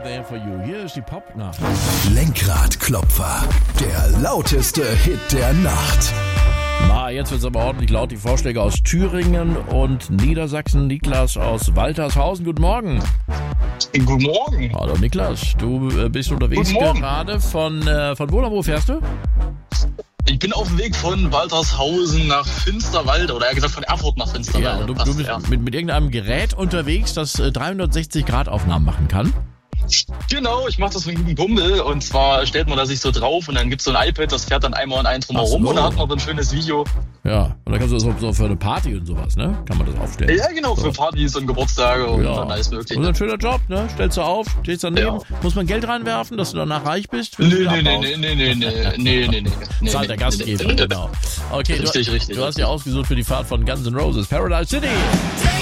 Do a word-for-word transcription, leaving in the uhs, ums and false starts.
there for you. Hier ist die Popnacht. Lenkradklopfer, der lauteste Hit der Nacht. Na, jetzt wird's aber ordentlich laut. Die Vorschläge aus Thüringen und Niedersachsen. Niklas aus Waltershausen. Guten Morgen. Guten Morgen. Hallo Niklas, du äh, bist unterwegs gerade von, äh, von wo nach wo fährst du? Ich bin auf dem Weg von Waltershausen nach Finsterwalde, oder eher gesagt von Erfurt nach Finsterwalde. Ja, und du, du bist ja. mit, mit irgendeinem Gerät unterwegs, das äh, dreihundertsechzig Grad Aufnahmen machen kann. Genau, ich mache das mit einem Kumpel und zwar stellt man da sich so drauf und dann gibt's so ein iPad, das fährt dann einmal und ein drumherum so. Und dann hat man so ein schönes Video. Ja, und dann kannst du so, so für eine Party und sowas, ne? Kann man das aufstellen. Ja, genau, so. Für Partys und Geburtstage und ja. dann alles mögliche. Und ein schöner Job, ne? Stellst du auf, stehst daneben, ja. Muss man Geld reinwerfen, dass du danach reich bist? Nee, nee, nee, nee, nee, nee, nee, nee, nee, nee. Zahlt der Gastgeber, genau. Okay, richtig, du, richtig. Du hast ja ausgesucht für die Fahrt von Guns N' Roses, Paradise City.